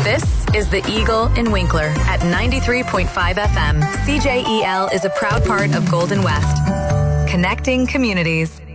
This is the Eagle in Winkler at 93.5 FM. CJEL is a proud part of Golden West. Connecting communities.